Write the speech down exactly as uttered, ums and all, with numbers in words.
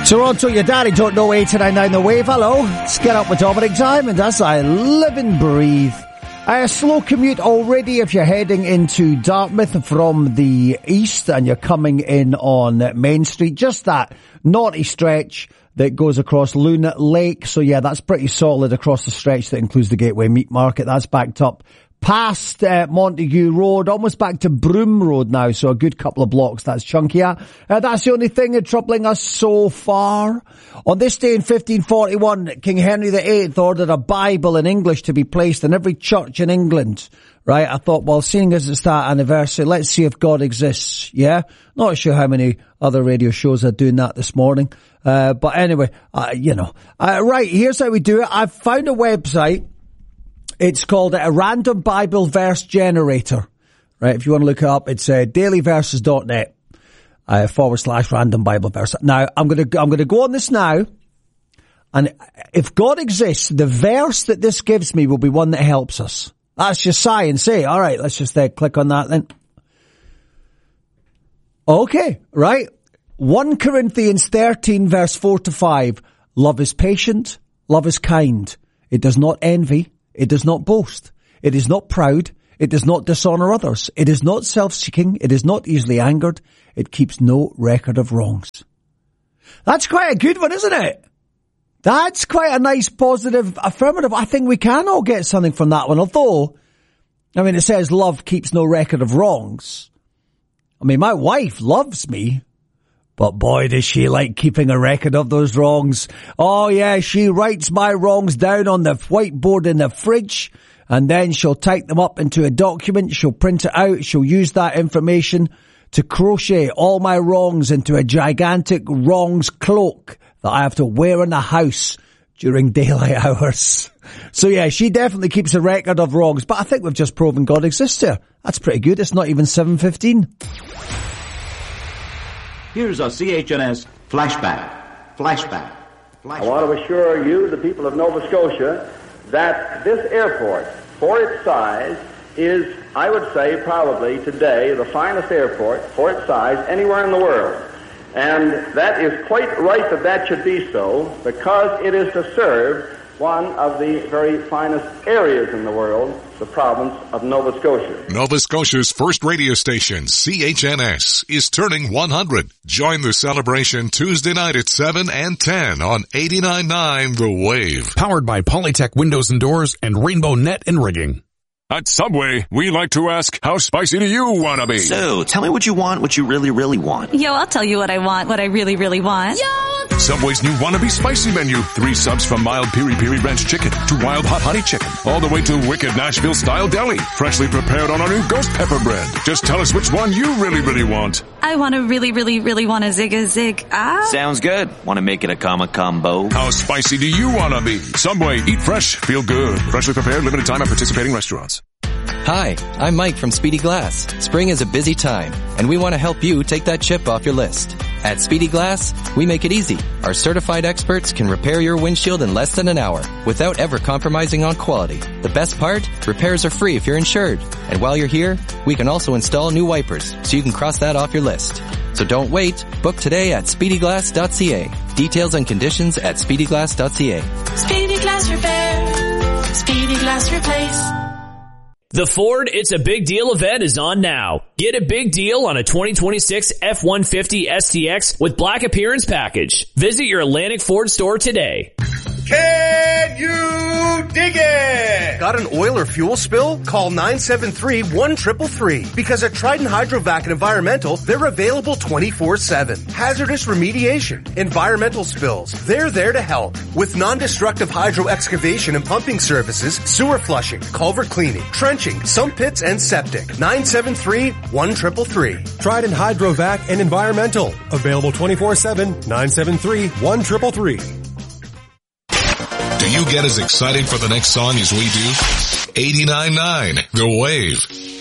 Toronto, your daddy don't know eight nine nine The Wave. Hello, let's get up with Dominic Diamond as I live and breathe. A slow commute already if you're heading into Dartmouth from the east and you're coming in on Main Street. Just that naughty stretch that goes across Loon Lake. So yeah, that's pretty solid across the stretch that includes the Gateway Meat Market. That's backed up past uh, Montague Road, almost back to Broome Road now, so a good couple of blocks. That's chunky. Uh, that's the only thing troubling us so far. On this day in fifteen forty-one, King Henry the Eighth ordered a Bible in English to be placed in every church in England. Right, I thought, well, seeing as it's that anniversary, let's see if God exists, yeah? Not sure how many other radio shows are doing that this morning. Uh, but anyway, uh, you know. Uh, right, here's how we do it. I've found a website. It's called a Random Bible Verse Generator. Right, if you want to look it up, it's uh, dailyverses dot net uh, forward slash random Bible verse. Now, I'm going to I'm going to go on this now, and if God exists, the verse that this gives me will be one that helps us. That's just science, eh? All right, let's just uh, click on that then. Okay, right. First Corinthians thirteen, verse four to five. Love is patient, love is kind. It does not envy. It does not boast. It is not proud. It does not dishonor others. It is not self-seeking. It is not easily angered. It keeps no record of wrongs. That's quite a good one, isn't it? That's quite a nice, positive, affirmative. I think we can all get something from that one. Although, I mean, it says love keeps no record of wrongs. I mean, my wife loves me. But boy, does she like keeping a record of those wrongs. Oh yeah, she writes my wrongs down on the whiteboard in the fridge, and then she'll type them up into a document, she'll print it out, she'll use that information to crochet all my wrongs into a gigantic wrongs cloak that I have to wear in the house during daylight hours. So yeah, she definitely keeps a record of wrongs, but I think we've just proven God exists here. That's pretty good. It's not even seven fifteen. Here's a C H N S flashback. Flashback. Flashback. I want to assure you, the people of Nova Scotia, that this airport, for its size, is, I would say, probably today the finest airport for its size anywhere in the world. And that is quite right that that should be so, because it is to serve one of the very finest areas in the world, the province of Nova Scotia. Nova Scotia's first radio station, C H N S, is turning one hundred. Join the celebration Tuesday night at seven and ten on eighty-nine point nine The Wave. Powered by Polytech Windows and Doors and Rainbow Net and Rigging. At Subway, we like to ask, how spicy do you want to be? So, tell me what you want, what you really, really want. Yo, I'll tell you what I want, what I really, really want. Yo! Subway's new Wannabe Spicy menu. Three subs from mild piri-piri ranch chicken to wild hot honey chicken. All the way to wicked Nashville-style deli. Freshly prepared on our new ghost pepper bread. Just tell us which one you really, really want. I want to really, really, really want a zig-a-zig. Ah. Sounds good. Want to make it a comma combo? How spicy do you want to be? Subway, eat fresh, feel good. Freshly prepared, limited time at participating restaurants. Hi, I'm Mike from Speedy Glass. Spring is a busy time, and we want to help you take that chip off your list. At Speedy Glass, we make it easy. Our certified experts can repair your windshield in less than an hour without ever compromising on quality. The best part? Repairs are free if you're insured. And while you're here, we can also install new wipers, so you can cross that off your list. So don't wait. Book today at speedy glass dot c a. Details and conditions at speedy glass dot c a. Speedy Glass Repair. Speedy Glass Replace. The Ford It's a Big Deal event is on now. Get a big deal on a twenty twenty-six F one fifty S T X with Black Appearance Package. Visit your Atlantic Ford store today. Can you dig it? Got an oil or fuel spill? Call nine seven three, one three three three. Because at Trident Hydrovac and Environmental, they're available twenty-four seven. Hazardous remediation, environmental spills, they're there to help. With non-destructive hydro excavation and pumping services, sewer flushing, culvert cleaning, trenching, sump pits, and septic. nine seven three, one three three three. Trident Hydrovac and Environmental. Available twenty-four seven, nine seven three, one three three three. Do you get as excited for the next song as we do? eighty-nine point nine The Wave.